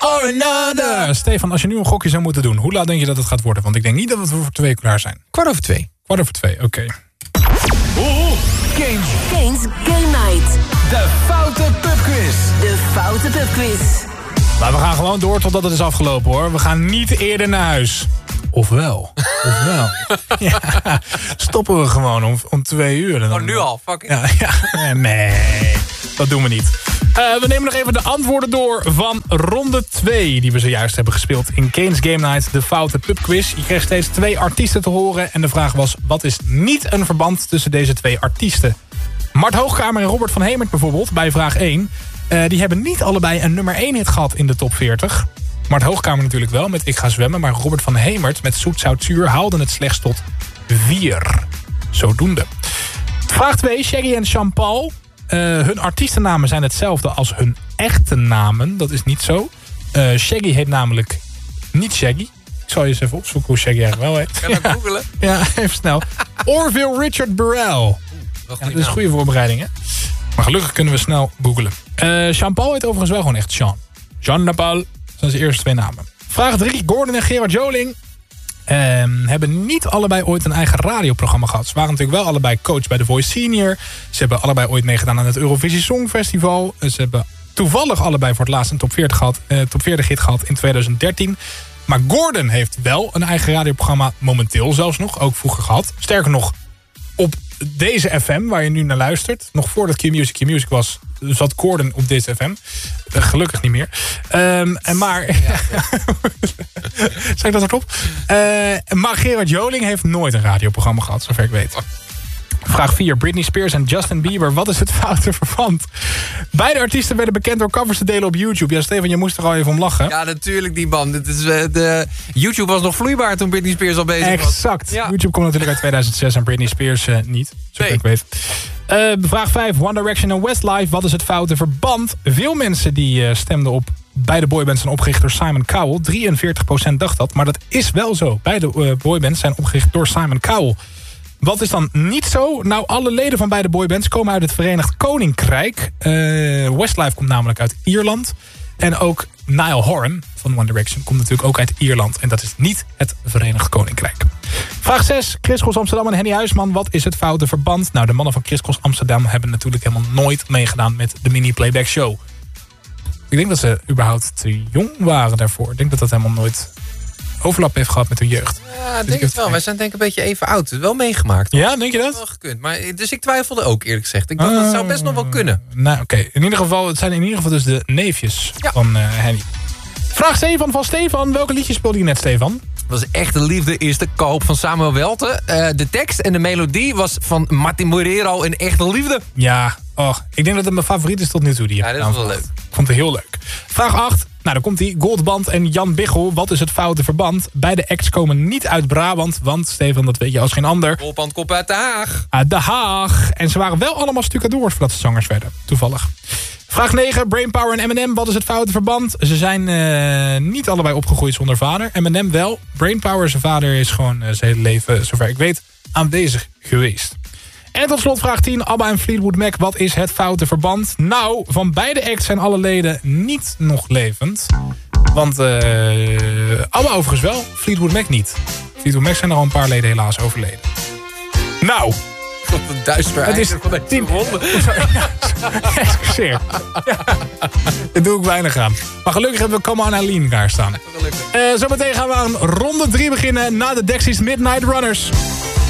or another. Stefan, als je nu een gokje zou moeten doen, hoe laat denk je dat het gaat worden? Want ik denk niet dat we voor 2 klaar zijn. 2:15. 2:15, oké. Kane's Game Night. De foute pubquiz. De foute pubquiz. Maar we gaan gewoon door totdat het is afgelopen, hoor. We gaan niet eerder naar huis. Ofwel. Ja, stoppen we gewoon om 2 uur. Dan nu al? Fuck it. Ja. Nee, dat doen we niet. We nemen nog even de antwoorden door van ronde 2... die we zojuist hebben gespeeld in Kane's Game Night, de foute pubquiz. Je kreeg steeds 2 artiesten te horen en de vraag was... wat is niet een verband tussen deze 2 artiesten? Mart Hoogkamer en Robert van Hemert bijvoorbeeld, bij vraag 1... die hebben niet allebei een nummer 1 hit gehad in de top 40. Mart Hoogkamer natuurlijk wel met Ik Ga Zwemmen... maar Robert van Hemert met Zoet Zout Zuur haalde het slechts tot 4. Zodoende. Vraag 2, Shaggy en Sean Paul... hun artiestennamen zijn hetzelfde als hun echte namen. Dat is niet zo. Shaggy heet namelijk niet Shaggy. Ik zal je eens even opzoeken hoe Shaggy eigenlijk wel heet. Kan je googelen? Ja, even snel. Orville Richard Burrell. Dat is een goede voorbereiding, hè? Maar gelukkig kunnen we snel googlen. Sean Paul heet overigens wel gewoon echt Sean. Jean Paul. Dat zijn zijn eerste 2 namen. Vraag 3. Gordon en Gerard Joling hebben niet allebei ooit een eigen radioprogramma gehad. Ze waren natuurlijk wel allebei coach bij The Voice Senior. Ze hebben allebei ooit meegedaan aan het Eurovisie Songfestival. Ze hebben toevallig allebei voor het laatst een top 40 hit gehad in 2013. Maar Gordon heeft wel een eigen radioprogramma, momenteel zelfs nog, ook vroeger gehad. Sterker nog, op deze FM, waar je nu naar luistert, nog voordat Q-Music was, zat Gordon op deze FM. Gelukkig niet meer. Maar zeg ik dat hardop? Maar Gerard Joling heeft nooit een radioprogramma gehad, zover ik weet. Vraag 4. Britney Spears en Justin Bieber. Wat is het foute verband? Beide artiesten werden bekend door covers te delen op YouTube. Ja, Stefan, je moest er al even om lachen. Ja, natuurlijk die man. YouTube was nog vloeibaar toen Britney Spears al bezig was. Exact. Ja. YouTube komt natuurlijk uit 2006 en Britney Spears niet. Zover ik weet. Vraag 5. One Direction en Westlife. Wat is het foute verband? Veel mensen die stemden op beide boybands zijn opgericht door Simon Cowell. 43% dacht dat, maar dat is wel zo. Beide boybands zijn opgericht door Simon Cowell. Wat is dan niet zo? Nou, alle leden van beide boybands komen uit het Verenigd Koninkrijk. Westlife komt namelijk uit Ierland. En ook Niall Horan van One Direction komt natuurlijk ook uit Ierland. En dat is niet het Verenigd Koninkrijk. Vraag 6. Chris Cross Amsterdam en Henny Huisman. Wat is het foute verband? Nou, de mannen van Chris Cross Amsterdam hebben natuurlijk helemaal nooit meegedaan met de mini-playback show. Ik denk dat ze überhaupt te jong waren daarvoor. Ik denk dat dat helemaal nooit overlap heeft gehad met hun jeugd. Ja, denk het wel. Wij zijn denk ik een beetje even oud. Wel meegemaakt. Ja, denk je dat? Wel gekund. Maar, dus ik twijfelde ook eerlijk gezegd. Ik dacht dat zou best nog wel kunnen. Nou, oké. In ieder geval, het zijn in ieder geval dus de neefjes van Henny. Vraag 7 van Stefan. Welke liedje speelde je net, Stefan? Was Echte Liefde is te koop van Samuel Welte. De tekst en de melodie was van Martin Morero in Echte Liefde. Ja, ik denk dat het mijn favoriet is tot nu toe. Ja, dat is wel leuk. Ik vond het heel leuk. Vraag 8. Nou, dan komt die Goldband en Jan Biggel. Wat is het foute verband? Beide acts komen niet uit Brabant. Want, Stefan, dat weet je als geen ander. Goldband komt uit Den Haag. Uit Den Haag. En ze waren wel allemaal stucadoors voordat ze zangers werden. Toevallig. Vraag 9. Brainpower en Eminem. Wat is het foute verband? Ze zijn niet allebei opgegroeid zonder vader. Eminem wel. Brainpower, zijn vader, is gewoon zijn hele leven, zover ik weet, aanwezig geweest. En tot slot vraag 10. ABBA en Fleetwood Mac. Wat is het foute verband? Nou, van beide acts zijn alle leden niet nog levend. Want ABBA overigens wel. Fleetwood Mac niet. Fleetwood Mac zijn er al een paar leden helaas overleden. Nou. Tot een duister het is van de 10 ronden. Excuseer. Daar doe ik weinig aan. Maar gelukkig hebben we Come On Eileen daar staan. Zometeen gaan we aan ronde 3 beginnen na de Dexys Midnight Runners.